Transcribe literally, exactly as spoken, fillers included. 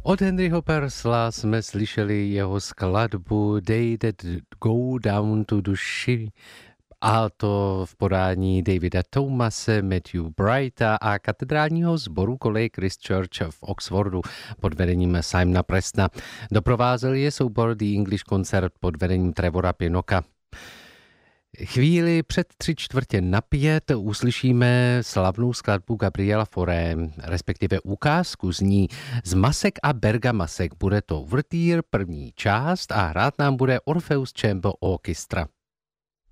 Od Henryho Purcella jsme slyšeli jeho skladbu They That Go Down to the Ship, a to v podání Davida Thomase, Matthew Brighta a katedrálního sboru koleje Christ Church v Oxfordu pod vedením Simona Prestona. Doprovázel je soubor The English Concert pod vedením Trevora Pinnocka. Chvíli před tři čtvrtě na pět uslyšíme slavnou skladbu Gabriela Fauré, respektive ukázku z ní z Masek a Bergamasek. Bude to Ouverture, první část, a hrát nám bude Orpheus Chamber Orchestra.